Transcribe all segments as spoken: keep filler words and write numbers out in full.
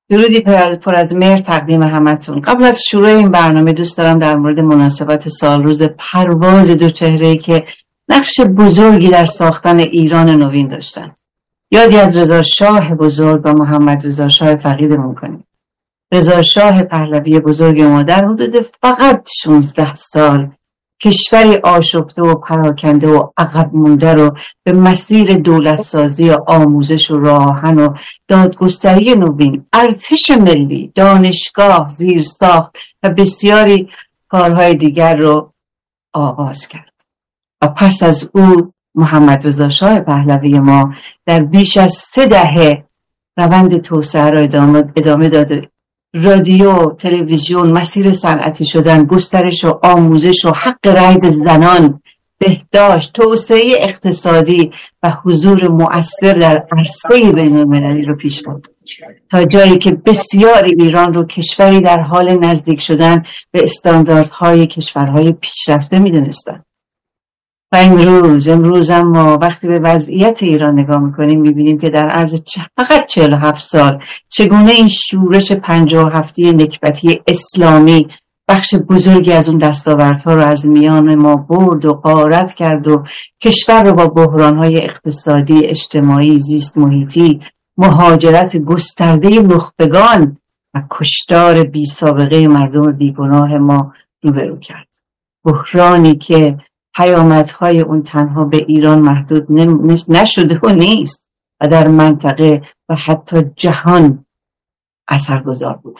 درودی پر از مهر تقدیم همتون. قبل از شروع این برنامه دوست دارم در مورد مناسبت سالروز پرواز دو چهره‌ای که نقش بزرگی در ساختن ایران نوین داشتن یادی از رضا شاه بزرگ و محمد رضا شاه فقیدمون کنیم. رضا شاه پهلوی بزرگ ما در حدود فقط شانزده سال کشوری آشفته و پراکنده و عقب مونده رو به مسیر دولت سازی و آموزش و راهن و دادگستری نوین، ارتش ملی، دانشگاه، زیرساخت و بسیاری کارهای دیگر رو آغاز کرد. و پس از او محمد رضا شاه پهلوی ما در بیش از سه دهه روند توسعه را ادامه, ادامه داده. رادیو، تلویزیون، مسیر صنعتی شدن، گسترش و آموزش و حق رأی به زنان، بهداشت، توسعه اقتصادی و حضور مؤثر در عرصه بین‌المللی رو پیش برد تا جایی که بسیاری ایران رو کشوری در حال نزدیک شدن به استانداردهای کشورهای پیشرفته می‌دونستن. و امروز امروز اما وقتی به وضعیت ایران نگاه میکنیم میبینیم که در عرض فقط چهل و هفت سال چگونه این شورش پنجاه و هفته نکبتی اسلامی بخش بزرگی از اون دستاوردها رو از میان ما برد و غارت کرد و کشور رو با بحرانهای اقتصادی، اجتماعی، زیست محیطی، مهاجرت گسترده نخبگان و کشتار بی سابقه مردم بیگناه ما روبرو کرد. بحرانی که پیامدهای اون تنها به ایران محدود نشده و نیست و در منطقه و حتی جهان اثرگذار بوده.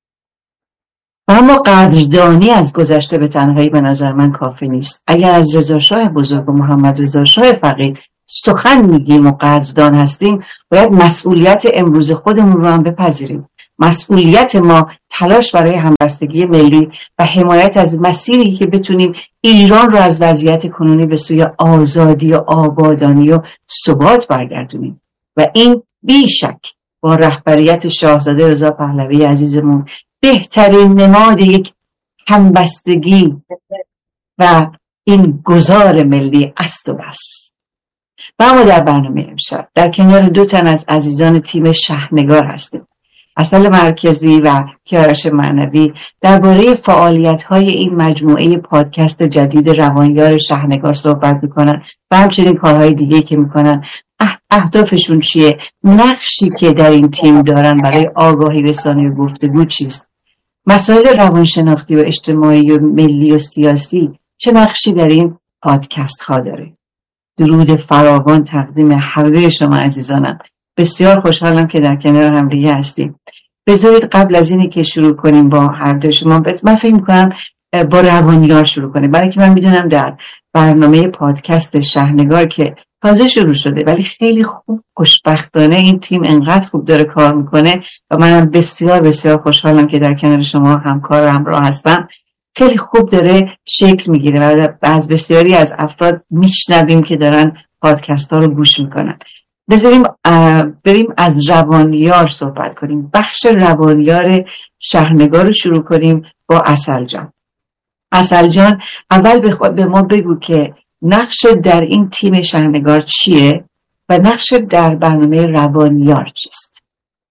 و اما قدردانی از گذشته به تنهایی به نظر من کافی نیست. اگر از رضا شاه بزرگ و محمد رضا شاه فقید سخن میگیم و قدردان هستیم، باید مسئولیت امروز خودمون رو هم بپذیریم. مسئولیت ما تلاش برای همبستگی ملی و حمایت از مسیری که بتونیم ایران رو از وضعیت کنونی به سوی آزادی و آبادانی و ثبات برگردونیم و این بیشک با رهبریت شاهزاده رضا پهلوی عزیزمون بهترین نماد یک همبستگی و این گذار ملی است و بس. و اما در برنامه امشب در کنار دو تن از عزیزان تیم شهنگار هستیم. اصل مرکزی و کیارش معنوی درباره فعالیت‌های این مجموعه پادکست جدید روانیار شهنگار صحبت می‌کنن و همچنین کارهای دیگه که می‌کنن، اهدافشون چیه، نقشی که در این تیم دارن برای آگاهی رسانی و گفتگو چیست، مسائل روانشناختی و اجتماعی و ملی و سیاسی چه نقشی در این پادکست ها داره. درود فراوان تقدیم هر دوی شما عزیزانم. بسیار خوشحالم که در کنار هم دیگه هستیم. بذارید قبل از اینی که شروع کنیم با هر دو شما، من فکر می‌کنم با روانیار شروع کنیم، برای که من میدونم در برنامه پادکست شهنگار که تازه شروع شده ولی خیلی خوب، خوشبختانه این تیم انقدر خوب داره کار میکنه و منم بسیار بسیار خوشحالم که در کنار شما همکار و همراه هستم. خیلی خوب داره شکل میگیره و از بسیاری از افراد میشنویم که دارن پادکست ها رو گوش میکنن. بذاریم بریم از روانیار صحبت کنیم. بخش روانیار شهنگار رو شروع کنیم با عسل جان. عسل جان اول به ما بگو که نقش در این تیم شهنگار چیه و نقش در برنامه روانیار چیست؟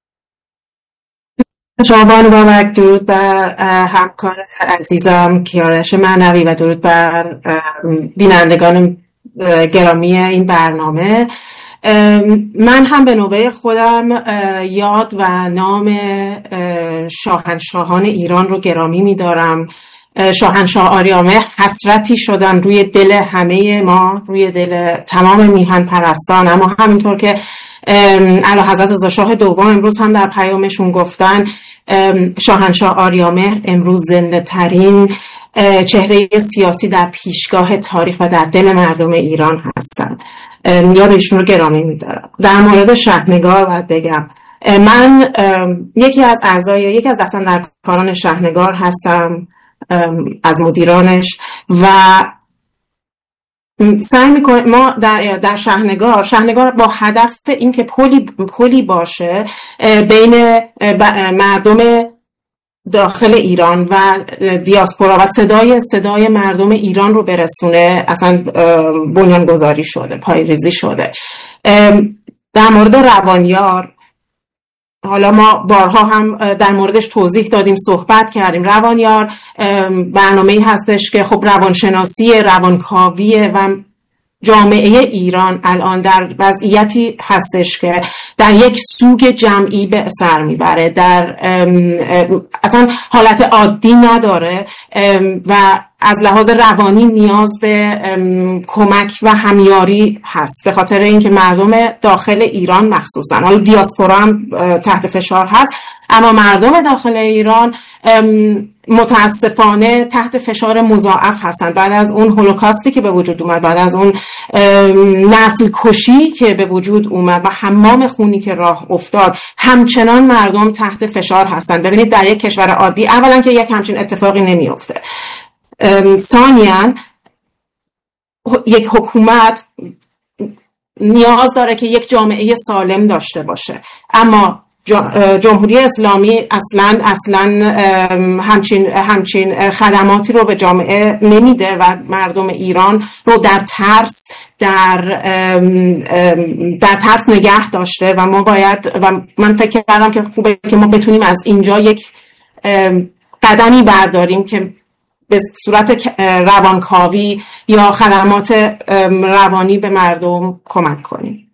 شما بانو بابک، درود بر همکار عزیزم کیارش معنوی و درود بر بینندگان گرامی این برنامه. من هم به نوبه خودم یاد و نام شاهنشاهان ایران رو گرامی می‌دارم. شاهنشاه آریامهر حسرتی شدن روی دل همه ما، روی دل تمام میهن پرستان، اما همینطور که اعلیحضرت رضا شاه دوم امروز هم در پیامشون گفتن، شاهنشاه آریامهر امروز زنده ترین چهره سیاسی در پیشگاه تاریخ و در دل مردم ایران هستن. یاد ایشون رو گرامی می‌دارم. در مورد شهنگار باید بگم من یکی از اعضای یکی از دستاندرکاران شهنگار هستم، از مدیرانش، و سعی میکنه ما در در شهنگار شهنگار با هدف این که پلی پلی باشه بین مردم داخل ایران و دیاسپورا و صدای صدای مردم ایران رو برسونه، اصلا بنیانگذاری شده، پایه‌ریزی شده. در مورد روانیار حالا ما بارها هم در موردش توضیح دادیم، صحبت کردیم. روانیار برنامه‌ای هستش که خب روانشناسی، روانکاوی و جامعه ایران الان در وضعیتی هستش که در یک سوگ جمعی به سر میبره، در اصلا حالت عادی نداره و از لحاظ روانی نیاز به کمک و همیاری هست، به خاطر اینکه مردم داخل ایران مخصوصا، حالا دیاسپورا هم تحت فشار هست، اما مردم داخل ایران متاسفانه تحت فشار مضاعف هستند. بعد از اون هولوکاستی که به وجود اومد، بعد از اون نسل کشی که به وجود اومد و حمام خونی که راه افتاد، همچنان مردم تحت فشار هستند. ببینید در یک کشور عادی اولا که یک همچین اتفاقی نمیفته، ثانیاً یک حکومت نیاز داره که یک جامعه سالم داشته باشه، اما جمهوری اسلامی اصلا اصلا همچین همچین خدماتی رو به جامعه نمیده و مردم ایران رو در ترس در در ترس نگه داشته و ما باید، و من فکر کردم که خوبه که ما بتونیم از اینجا یک قدمی برداریم که به صورت روانکاوی یا خدمات روانی به مردم کمک کنیم.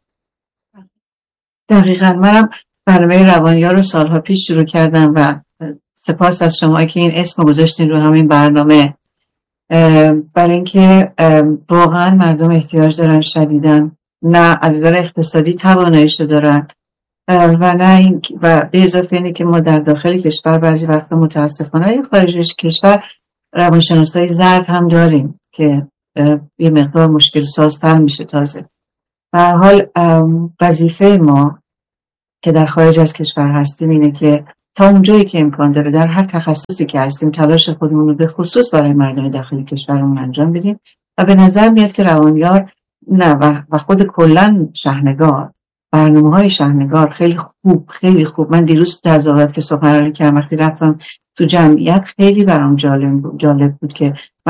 دقیقاً منم برنامه روانیار رو سالها پیش شروع کردم و سپاس از شما که این اسم گذاشتین رو همین برنامه، برای اینکه واقعا مردم احتیاج دارن شدیدن، نه از نظر اقتصادی تواناییش رو دارن و نه این و به اضافه اینه که ما در داخل کشور بعضی وقتا متاسفانه خارج کشور روانشناسای زرد هم داریم که یه مقدار مشکل سازتر میشه. تازه به هر حال وظیفه ما که در خارج از کشور هستیم اینه که تا اونجایی که امکان داره در هر تخصصی که هستیم تلاش خودمون رو به خصوص برای مردم داخل کشورمون انجام بدیم و به نظر میاد که روانیار نه و, و خود کلن شهنگار، برنامه‌های شهنگار خیلی خوب خیلی خوب. من دیروز تظاهرات که سخنرانی کردم وقتی رفتم تو جمعیت خیلی برام جالب بود جالب بود که